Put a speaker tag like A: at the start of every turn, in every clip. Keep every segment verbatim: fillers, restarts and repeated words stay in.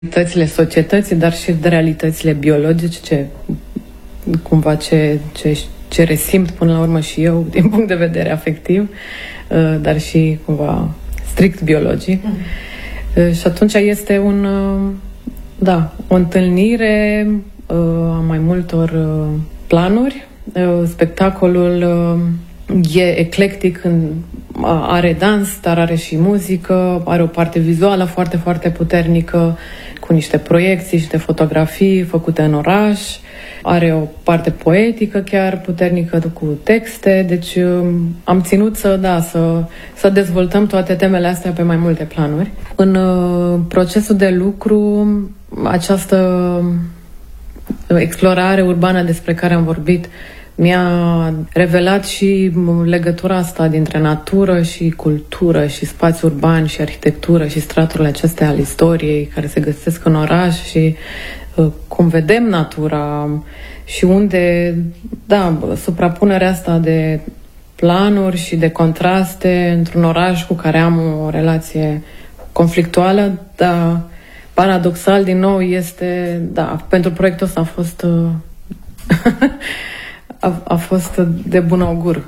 A: realitățile societății, dar și de realitățile biologice, ce, cumva ce, ce, ce resimt până la urmă și eu din punct de vedere afectiv, dar și cumva strict biologic. Mm. Și atunci este un, da, o întâlnire a mai multor planuri. Spectacolul e eclectic, are dans, dar are și muzică, are o parte vizuală foarte, foarte puternică, cu niște proiecții și de fotografii făcute în oraș. Are o parte poetică chiar puternică cu texte, deci am ținut să, da, să, să dezvoltăm toate temele astea pe mai multe planuri. În uh, procesul de lucru, această explorare urbană despre care am vorbit mi-a revelat și legătura asta dintre natură și cultură și spațiu urban și arhitectură și straturile acestea ale istoriei care se găsesc în oraș și uh, cum vedem natura și unde, da, suprapunerea asta de planuri și de contraste într-un oraș cu care am o relație conflictuală, dar paradoxal, din nou, este, da, pentru proiectul ăsta a fost a, a fost de bun augur.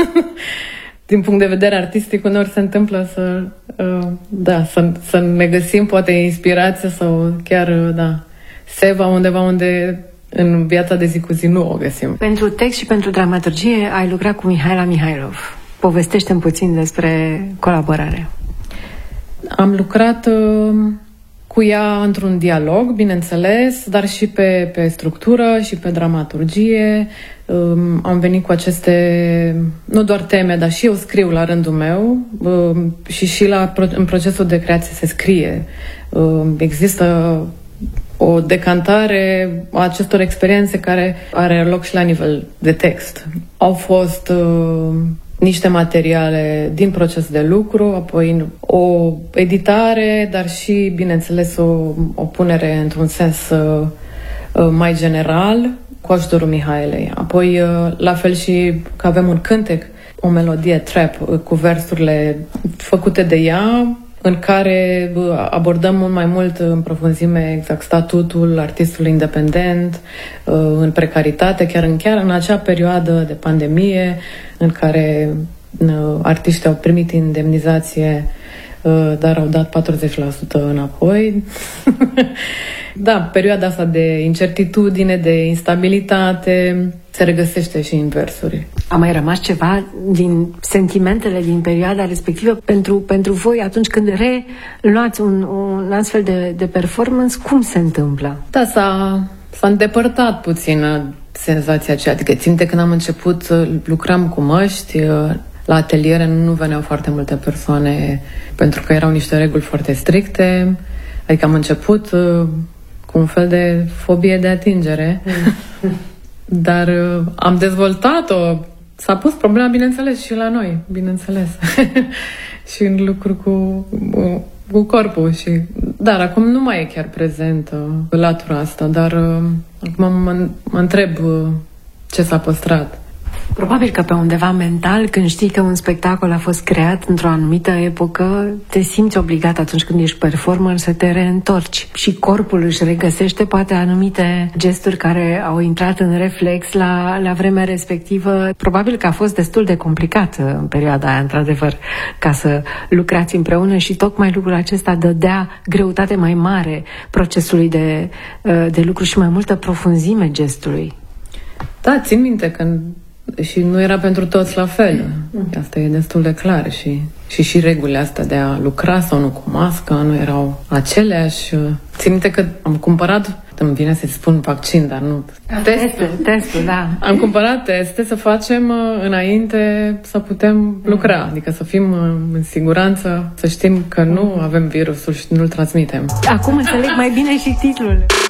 A: Din punct de vedere artistic, uneori se întâmplă să, da, să, să ne găsim poate inspirație sau chiar, da, seva undeva unde în viața de zi cu zi nu o găsim.
B: Pentru text și pentru dramaturgie ai lucrat cu Mihaela Mihailov. Povestește-mi puțin despre colaborare.
A: Am lucrat uh, cu ea într-un dialog, bineînțeles, dar și pe, pe structură și pe dramaturgie. Um, am venit cu aceste, nu doar teme, dar și eu scriu la rândul meu um, și și la, în procesul de creație se scrie. Um, există o decantare a acestor experiențe care are loc și la nivel de text. Au fost uh, niște materiale din proces de lucru, apoi o editare, dar și, bineînțeles, o, o punere într-un sens uh, mai general cu ajutorul Mihaelei. Apoi, uh, la fel și că avem un cântec, o melodie trap uh, cu versurile făcute de ea, în care abordăm mult mai mult în profunzime exact statutul artistului independent, în precaritate, chiar în, chiar în acea perioadă de pandemie în care artiștii au primit indemnizație, dar au dat patruzeci la sută înapoi. Da, perioada asta de incertitudine, de instabilitate se regăsește și în versuri.
B: A mai rămas ceva din sentimentele din perioada respectivă pentru, pentru voi atunci când reluați un, un astfel de, de performance? Cum se întâmplă?
A: Da, s-a, s-a îndepărtat puțin senzația aceea. Adică ținte când am început să lucram cu măști, la ateliere nu veneau foarte multe persoane pentru că erau niște reguli foarte stricte. Adică am început cu un fel de fobie de atingere. Dar uh, am dezvoltat-o. S-a pus problema, bineînțeles, și la noi, bineînțeles. Și în lucru cu, cu, cu corpul. Și, dar acum nu mai e chiar prezentă latura asta, dar uh, acum mă, mă întreb uh, ce s-a păstrat.
B: Probabil că pe undeva mental, când știi că un spectacol a fost creat într-o anumită epocă, te simți obligat atunci când ești performer să te reîntorci. Și corpul își regăsește poate anumite gesturi care au intrat în reflex la, la vremea respectivă. Probabil că a fost destul de complicat în perioada aia, într-adevăr, ca să lucrați împreună și tocmai lucrul acesta dădea greutate mai mare procesului de, de lucru și mai multă profunzime gestului.
A: Da, țin minte când și nu era pentru toți la fel. Asta e destul de clar. Și, și și regulile astea de a lucra sau nu cu mască nu erau aceleași. Țin minte că am cumpărat, îmi vine să-ți spun vaccin, dar nu.
B: Testul, testul, da.
A: Am cumpărat teste să facem înainte să putem lucra. Adică să fim în siguranță, să știm că nu avem virusul și nu-l transmitem.
B: Acum înțeleg mai bine și titlul.